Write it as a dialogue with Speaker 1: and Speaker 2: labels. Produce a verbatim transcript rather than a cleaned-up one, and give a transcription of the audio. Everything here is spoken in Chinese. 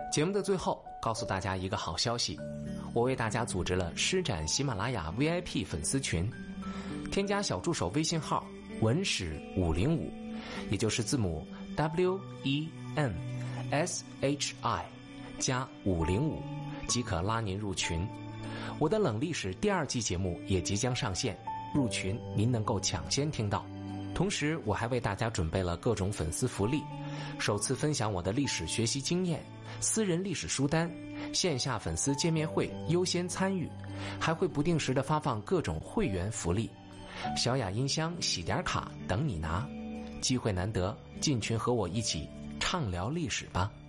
Speaker 1: 节目的最后，告诉大家一个好消息，我为大家组织了施展喜马拉雅 V I P 粉丝群，添加小助手微信号文史五零五，也就是字母 W E N S H I 加五零五，即可拉您入群。我的冷历史第二季节目也即将上线，入群您能够抢先听到。同时我还为大家准备了各种粉丝福利，首次分享我的历史学习经验，私人历史书单，线下粉丝见面会优先参与，还会不定时的发放各种会员福利，小雅音箱洗点卡等你拿。机会难得，进群和我一起畅聊历史吧。